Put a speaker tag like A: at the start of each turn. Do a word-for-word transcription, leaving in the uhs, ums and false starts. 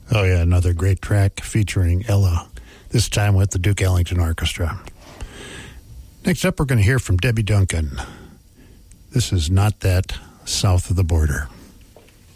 A: Oh, yeah, another great track featuring Ella, this time with the Duke Ellington Orchestra. Next up, we're going to hear from Debbie Duncan. This is Not That South of the Border.